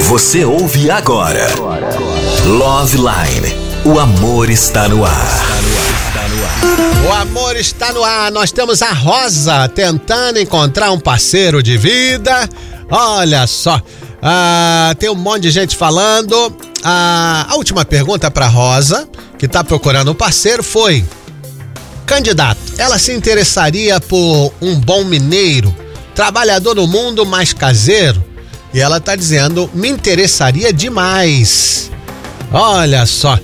Você ouve agora Love Line. O amor está no ar. O amor está no ar. Nós temos a Rosa tentando encontrar um parceiro de vida. Olha só. Tem um monte de gente falando. A última pergunta para Rosa, que está procurando um parceiro, foi: candidato, ela se interessaria por um bom mineiro, trabalhador no mundo, mas caseiro? E ela está dizendo: me interessaria demais. Olha só.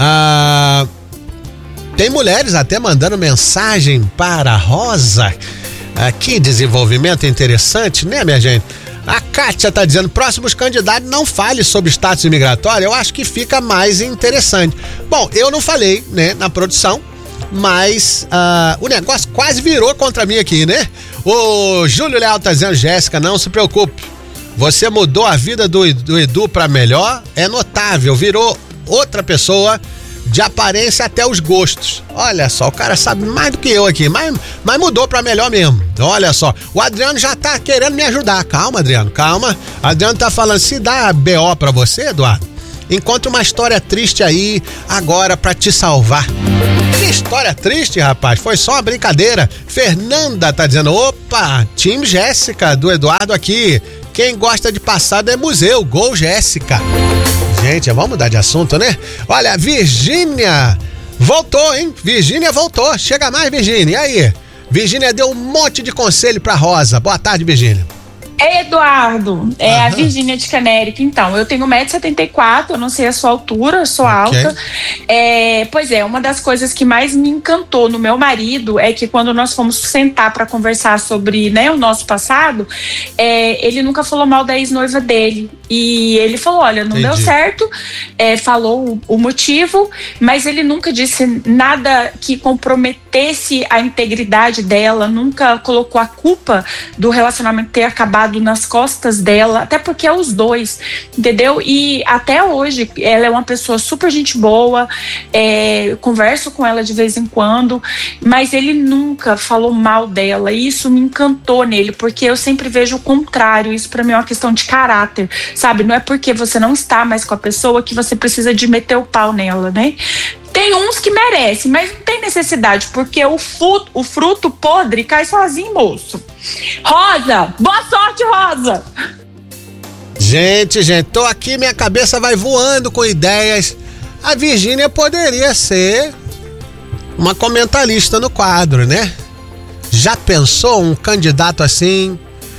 Tem mulheres até mandando mensagem para a Rosa. Que desenvolvimento interessante, né, minha gente? A Kátia tá dizendo: próximos candidatos, não fale sobre status imigratório, eu acho que fica mais interessante. Bom, eu não falei, né, na produção, mas o negócio quase virou contra mim aqui, né? O Júlio Leal tá dizendo: Jéssica, não se preocupe, você mudou a vida do Edu pra melhor, é notável, virou outra pessoa, de aparência até os gostos. Olha só, o cara sabe mais do que eu aqui, mas mudou pra melhor mesmo. Olha só, o Adriano já tá querendo me ajudar. Calma, Adriano, calma. Adriano tá falando: se dá BO pra você, Eduardo, encontre uma história triste aí agora pra te salvar. Que história triste, rapaz, foi só uma brincadeira. Fernanda tá dizendo: opa, Team Jéssica do Eduardo aqui. Quem gosta de passado é museu, Gol Jéssica. Gente, vamos mudar de assunto, né? Olha, Virgínia voltou, hein? Virgínia voltou. Chega mais, Virgínia. E aí? Virgínia deu um monte de conselho pra Rosa. Boa tarde, Virgínia. Eduardo, a Virgínia de Canérica. Então, eu tenho 1,74 m, eu não sei a sua altura, eu sou alta. Pois é, uma das coisas que mais me encantou no meu marido é que quando nós fomos sentar para conversar sobre, né, o nosso passado, ele nunca falou mal da ex-noiva dele. E ele falou: olha, não deu certo, falou o motivo, mas ele nunca disse nada que comprometesse a integridade dela, nunca colocou a culpa do relacionamento ter acabado nas costas dela, até porque é os dois, entendeu? E até hoje ela é uma pessoa super gente boa, converso com ela de vez em quando, mas ele nunca falou mal dela, e isso me encantou nele, porque eu sempre vejo o contrário. Isso pra mim é uma questão de caráter, sabe? Não é porque você não está mais com a pessoa que você precisa de meter o pau nela, né? Tem uns que merecem, mas não tem necessidade, porque o fruto podre cai sozinho, moço. Rosa, boa sorte, Rosa! Gente, tô aqui, minha cabeça vai voando com ideias. A Virgínia poderia ser uma comentarista no quadro, né? Já pensou um candidato assim,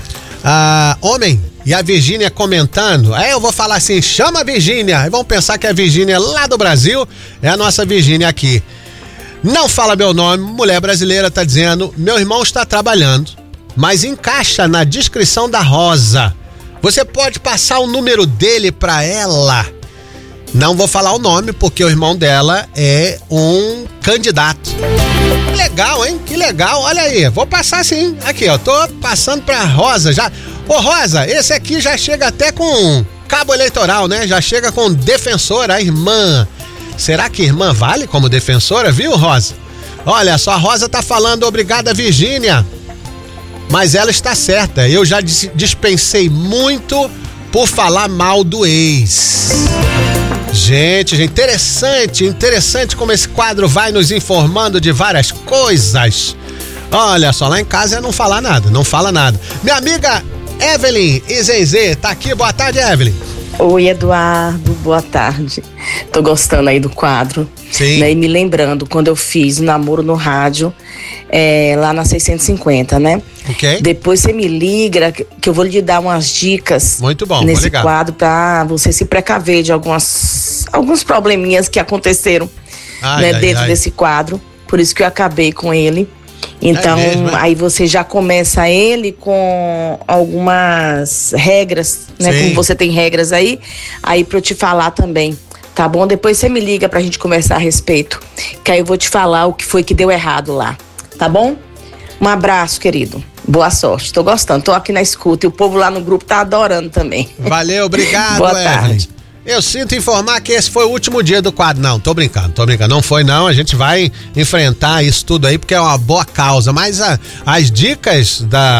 homem, e a Virgínia comentando? Aí eu vou falar assim: chama a Virgínia. Aí vão pensar que a Virgínia lá do Brasil é a nossa Virgínia aqui. Não fala meu nome, mulher brasileira tá dizendo: meu irmão está trabalhando, mas encaixa na descrição da Rosa. Você pode passar o número dele pra ela? Não vou falar o nome, porque o irmão dela é um candidato. Legal, hein? Que legal, olha aí. Vou passar sim. Aqui, ó, tô passando pra Rosa já. Ô, Rosa, esse aqui já chega até com cabo eleitoral, né? Já chega com defensora, a irmã. Será que irmã vale como defensora, viu, Rosa? Olha só, a Rosa tá falando: obrigada, Virgínia. Mas ela está certa, eu já dispensei muito por falar mal do ex. Gente, interessante como esse quadro vai nos informando de várias coisas. Olha só, lá em casa é não falar nada, não fala nada. Minha amiga Evelyn Izenzê tá aqui. Boa tarde, Evelyn. Oi, Eduardo, boa tarde. Tô gostando aí do quadro. Sim. Né, e me lembrando quando eu fiz o namoro no rádio, lá na 650, né? Ok. Depois você me liga, que eu vou lhe dar umas dicas. Muito bom, nesse quadro, pra você se precaver de alguns probleminhas que aconteceram dentro desse quadro. Por isso que eu acabei com ele. Então, aí você já começa ele com algumas regras, né? Sim. Como você tem regras aí pra eu te falar também, tá bom? Depois você me liga pra gente conversar a respeito, que aí eu vou te falar o que foi que deu errado lá, tá bom? Um abraço, querido. Boa sorte, tô gostando, tô aqui na escuta e o povo lá no grupo tá adorando também. Valeu, obrigado, Boa Evelyn. tarde. Eu sinto informar que esse foi o último dia do quadro. Não, tô brincando. Não foi não, a gente vai enfrentar isso tudo aí porque é uma boa causa. Mas as dicas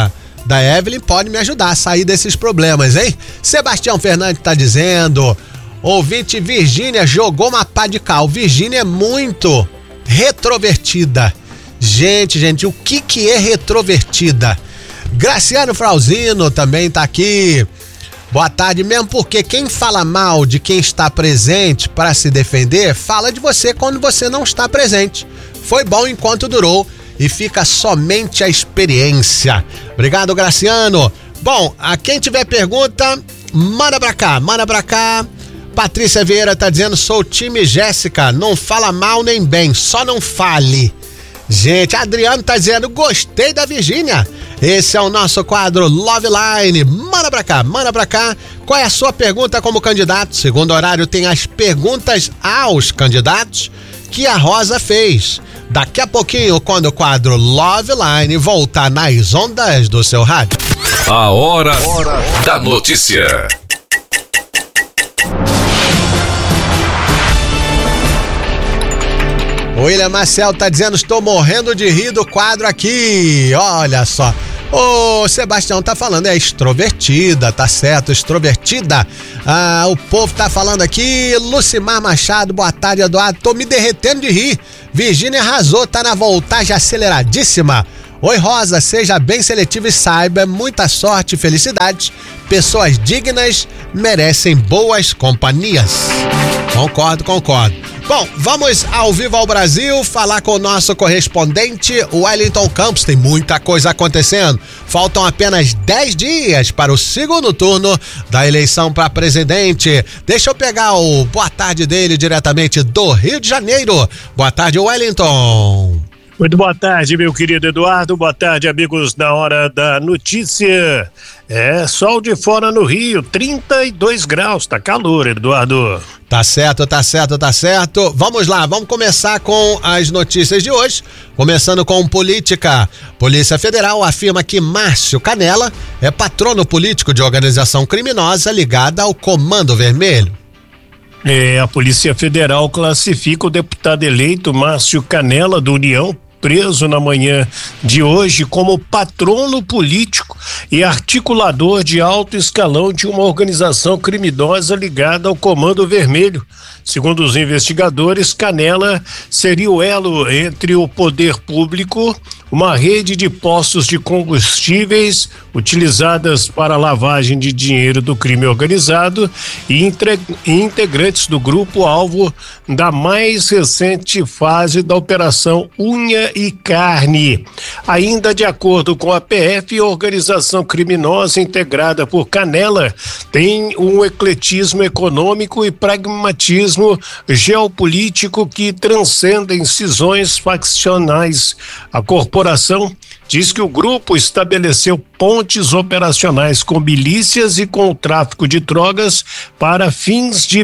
da Evelyn pode me ajudar a sair desses problemas, hein? Sebastião Fernandes tá dizendo, ouvinte Virgínia jogou uma pá de cal. Virgínia é muito retrovertida. Gente, o que é retrovertida? Graciano Frauzino também tá aqui. Boa tarde, mesmo porque quem fala mal de quem está presente para se defender, fala de você quando você não está presente. Foi bom enquanto durou e fica somente a experiência. Obrigado, Graciano. Bom, a quem tiver pergunta, manda pra cá. Patrícia Vieira tá dizendo, sou time Jéssica, não fala mal nem bem, só não fale. Gente, Adriano tá dizendo, gostei da Virgínia. Esse é o nosso quadro Love Line. Manda pra cá. Qual é a sua pergunta como candidato? Segundo horário tem as perguntas aos candidatos que a Rosa fez. Daqui a pouquinho, quando o quadro Love Line voltar nas ondas do seu rádio. A hora da notícia. O William Marcel tá dizendo, estou morrendo de rir do quadro aqui. Olha só. O Sebastião tá falando, é extrovertida, tá certo, extrovertida. O povo tá falando aqui, Lucimar Machado, boa tarde, Eduardo, tô me derretendo de rir. Virgínia arrasou, tá na voltagem aceleradíssima. Oi, Rosa, seja bem seletiva e saiba, muita sorte e felicidade. Pessoas dignas merecem boas companhias. Concordo. Bom, vamos ao Vivo ao Brasil falar com o nosso correspondente Wellington Campos. Tem muita coisa acontecendo. Faltam apenas 10 dias para o segundo turno da eleição para presidente. Deixa eu pegar o boa tarde dele diretamente do Rio de Janeiro. Boa tarde, Wellington. Muito boa tarde, meu querido Eduardo. Boa tarde, amigos da Hora da Notícia. Sol de fora no Rio, 32 graus, tá calor, Eduardo. Tá certo. Vamos lá, vamos começar com as notícias de hoje. Começando com política. Polícia Federal afirma que Márcio Canela é patrono político de organização criminosa ligada ao Comando Vermelho. A Polícia Federal classifica o deputado eleito Márcio Canela, do União, preso na manhã de hoje, como patrono político e articulador de alto escalão de uma organização criminosa ligada ao Comando Vermelho. Segundo os investigadores, Canela seria o elo entre o poder público, uma rede de postos de combustíveis utilizadas para lavagem de dinheiro do crime organizado e integrantes do grupo alvo da mais recente fase da Operação Unha e Carne. Ainda de acordo com a PF, a organização criminosa integrada por Canela tem um ecletismo econômico e pragmatismo geopolítico que transcendem cisões faccionais. A corporação diz que o grupo estabeleceu pontes operacionais com milícias e com o tráfico de drogas para fins de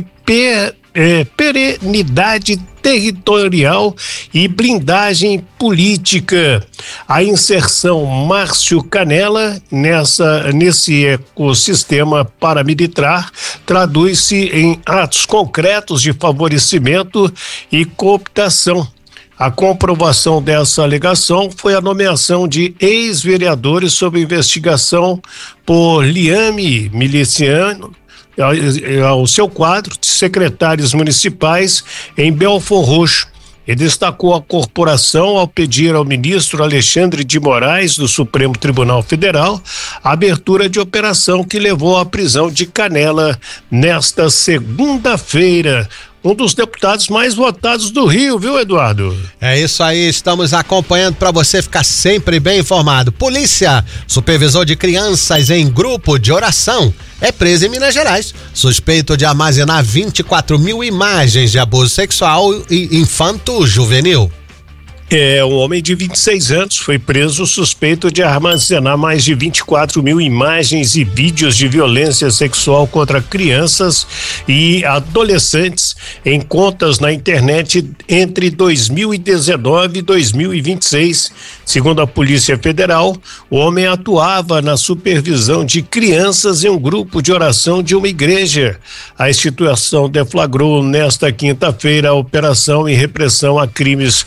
perenidade territorial e blindagem política. A inserção Márcio Canela nesse ecossistema paramilitar traduz-se em atos concretos de favorecimento e cooptação. A comprovação dessa alegação foi a nomeação de ex-vereadores sob investigação por Liame Miliciano ao seu quadro de secretários municipais em Belford Roxo. E destacou a corporação ao pedir ao ministro Alexandre de Moraes, do Supremo Tribunal Federal, a abertura de operação que levou à prisão de Canela nesta segunda-feira. Um dos deputados mais votados do Rio, viu, Eduardo? É isso aí, estamos acompanhando para você ficar sempre bem informado. Polícia, supervisor de crianças em grupo de oração, é preso em Minas Gerais, suspeito de armazenar 24 mil imagens de abuso sexual e infanto-juvenil. Um homem de 26 anos foi preso suspeito de armazenar mais de 24 mil imagens e vídeos de violência sexual contra crianças e adolescentes em contas na internet entre 2019 e 2026, Segundo a Polícia Federal, o homem atuava na supervisão de crianças em um grupo de oração de uma igreja. A instituição deflagrou nesta quinta-feira a operação em repressão a crimes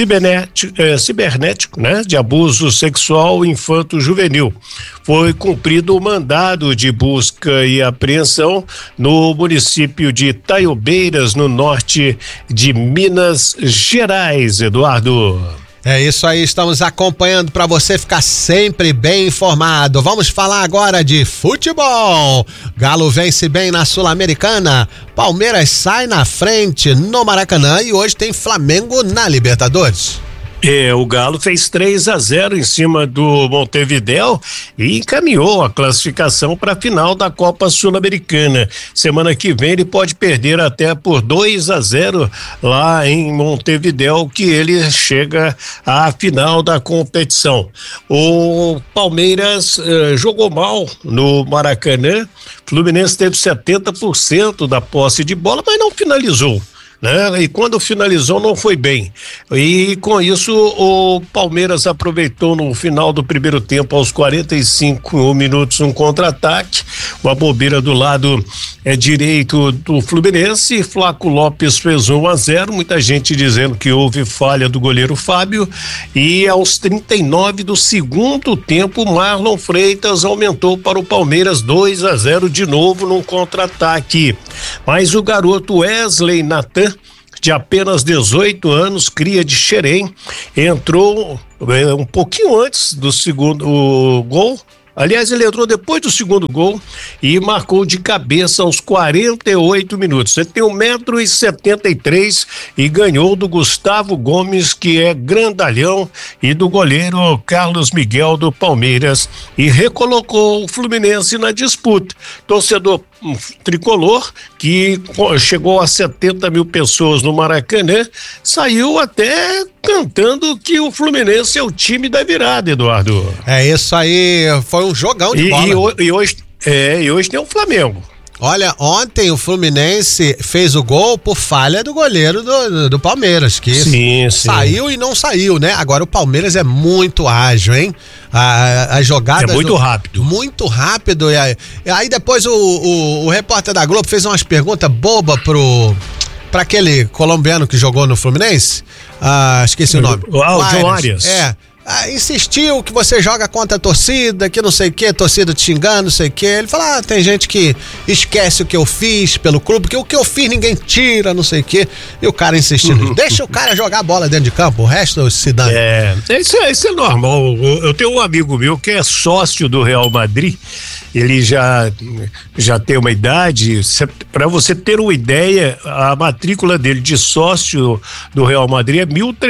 cibernéticos, né, de abuso sexual infanto-juvenil. Foi cumprido o mandado de busca e apreensão no município de Itaiobeiras, no norte de Minas Gerais, Eduardo. É isso aí, estamos acompanhando para você ficar sempre bem informado. Vamos falar agora de futebol. Galo vence bem na Sul-Americana, Palmeiras sai na frente no Maracanã e hoje tem Flamengo na Libertadores. O Galo fez 3-0 em cima do Montevidéu e encaminhou a classificação para a final da Copa Sul-Americana. Semana que vem ele pode perder até por 2-0 lá em Montevidéu, que ele chega à final da competição. O Palmeiras jogou mal no Maracanã. Fluminense teve 70% da posse de bola, mas não finalizou, né? E quando finalizou não foi bem, e com isso o Palmeiras aproveitou no final do primeiro tempo, aos 45 minutos, um contra-ataque, uma bobeira do lado direito do Fluminense. Flaco Lopes fez 1-0, muita gente dizendo que houve falha do goleiro Fábio, e aos 39 do segundo tempo, Marlon Freitas aumentou para o Palmeiras 2-0 de novo num contra-ataque, mas o garoto Wesley Natan, de apenas 18 anos, cria de Xerém, entrou um pouquinho antes do segundo gol. Aliás, ele entrou depois do segundo gol e marcou de cabeça aos 48 minutos. Ele tem 1,73 m e ganhou do Gustavo Gomes, que é grandalhão, e do goleiro Carlos Miguel do Palmeiras, e recolocou o Fluminense na disputa. Torcedor tricolor, que chegou a 70 mil pessoas no Maracanã, saiu até cantando que o Fluminense é o time da virada, Eduardo. É isso aí, foi um jogão de bola. E hoje tem o Flamengo. Olha, ontem o Fluminense fez o gol por falha do goleiro do Palmeiras, que saiu e não saiu, né? Agora o Palmeiras é muito ágil, hein? A jogada é muito rápido. Muito rápido. E aí depois o repórter da Globo fez umas perguntas bobas pra aquele colombiano que jogou no Fluminense. Esqueci o nome. O João Arias. Insistiu que você joga contra a torcida, que não sei o que, torcida te xingando, não sei o que. Ele fala, tem gente que esquece o que eu fiz pelo clube, porque o que eu fiz ninguém tira, não sei o que. E o cara insistindo, deixa o cara jogar bola dentro de campo, o resto se dane. Isso é normal. Eu tenho um amigo meu que é sócio do Real Madrid. Ele já tem uma idade. Para você ter uma ideia, a matrícula dele de sócio do Real Madrid é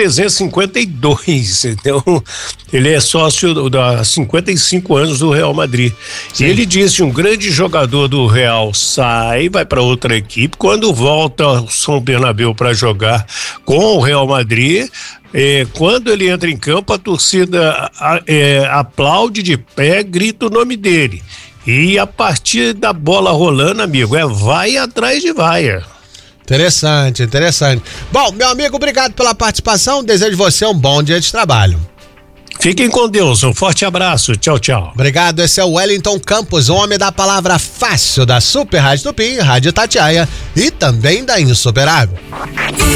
1352. Então, ele é sócio há 55 anos do Real Madrid. Sim. E ele disse: um grande jogador do Real vai para outra equipe, quando volta ao São Bernabéu para jogar com o Real Madrid, quando ele entra em campo, a torcida aplaude de pé, grita o nome dele. E a partir da bola rolando, amigo, vai atrás de vaia. Interessante. Bom, meu amigo, obrigado pela participação. Desejo você um bom dia de trabalho. Fiquem com Deus, um forte abraço. Tchau, tchau. Obrigado, esse é o Wellington Campos, homem da palavra fácil da Super Rádio Tupi, Rádio Itatiaia e também da Insuperável.